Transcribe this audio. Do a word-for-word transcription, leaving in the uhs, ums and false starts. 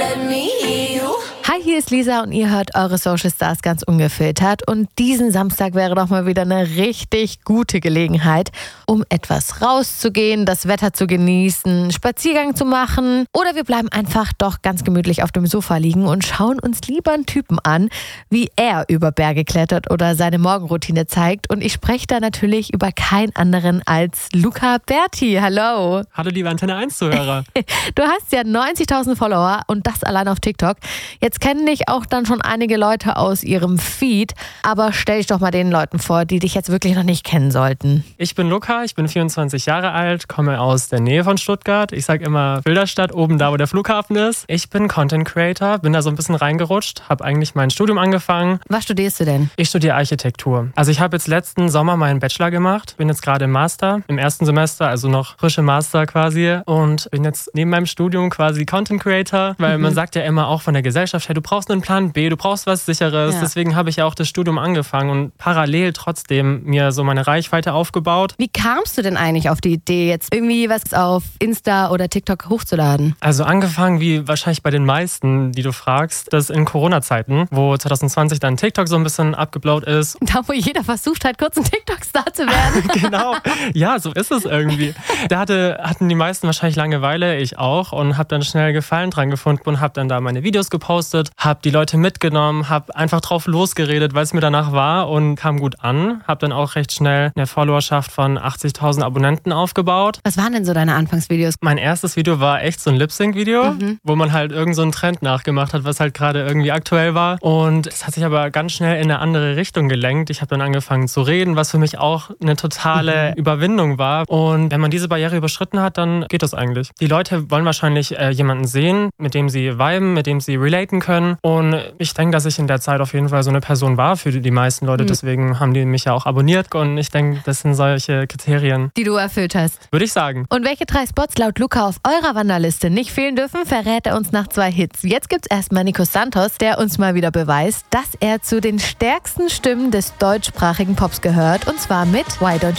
let me hear you. Hi, hier ist Lisa und ihr hört eure Social Stars ganz ungefiltert. Und diesen Samstag wäre doch mal wieder eine richtig gute Gelegenheit, um etwas rauszugehen, das Wetter zu genießen, einen Spaziergang zu machen. Oder wir bleiben einfach doch ganz gemütlich auf dem Sofa liegen und schauen uns lieber einen Typen an, wie er über Berge klettert oder seine Morgenroutine zeigt. Und ich spreche da natürlich über keinen anderen als Luca Berti. Hallo. Hallo liebe Antenne eins Zuhörer. Du hast ja neunzigtausend Follower und das allein auf TikTok. Jetzt kennen dich auch dann schon einige Leute aus ihrem Feed, aber stell dich doch mal den Leuten vor, die dich jetzt wirklich noch nicht kennen sollten. Ich bin Luca, ich bin vierundzwanzig Jahre alt, komme aus der Nähe von Stuttgart. Ich sage immer Bilderstadt, oben da, wo der Flughafen ist. Ich bin Content Creator, bin da so ein bisschen reingerutscht, habe eigentlich mein Studium angefangen. Was studierst du denn? Ich studiere Architektur. Also ich habe jetzt letzten Sommer meinen Bachelor gemacht, bin jetzt gerade im Master, im ersten Semester, also noch frische Master quasi und bin jetzt neben meinem Studium quasi Content Creator, weil mhm. man sagt ja immer auch von der Gesellschaft, hey, du brauchst einen Plan B, du brauchst was Sicheres. Ja. Deswegen habe ich ja auch das Studium angefangen und parallel trotzdem mir so meine Reichweite aufgebaut. Wie kamst du denn eigentlich auf die Idee, jetzt irgendwie was auf Insta oder TikTok hochzuladen? Also angefangen wie wahrscheinlich bei den meisten, die du fragst, das in Corona-Zeiten, wo zwanzig zwanzig dann TikTok so ein bisschen abgeblaut ist. Da, wo jeder versucht hat, kurz ein TikTok-Star zu werden. Genau, ja, so ist es irgendwie. Da hatte, hatten die meisten wahrscheinlich Langeweile, ich auch, und habe dann schnell Gefallen dran gefunden und habe dann da meine Videos gepostet, habe die Leute mitgenommen, habe einfach drauf losgeredet, weil es mir danach war und kam gut an. Habe dann auch recht schnell eine Followerschaft von achtzigtausend Abonnenten aufgebaut. Was waren denn so deine Anfangsvideos? Mein erstes Video war echt so ein Lip-Sync-Video, mhm. wo man halt irgend so einen Trend nachgemacht hat, was halt gerade irgendwie aktuell war. Und es hat sich aber ganz schnell in eine andere Richtung gelenkt. Ich habe dann angefangen zu reden, was für mich auch eine totale mhm. Überwindung war. Und wenn man diese Barriere überschritten hat, dann geht das eigentlich. Die Leute wollen wahrscheinlich äh, jemanden sehen, mit dem sie viben, mit dem sie relaten können. Und ich denke, dass ich in der Zeit auf jeden Fall so eine Person war für die meisten Leute. Mhm. Deswegen haben die mich ja auch abonniert. Und ich denke, das sind solche Kriterien, die du erfüllt hast. Würde ich sagen. Und welche drei Spots laut Luca auf eurer Wanderliste nicht fehlen dürfen, verrät er uns nach zwei Hits. Jetzt gibt's erstmal Nico Santos, der uns mal wieder beweist, dass er zu den stärksten Stimmen des deutschsprachigen Pops gehört. Und zwar mit Why Don't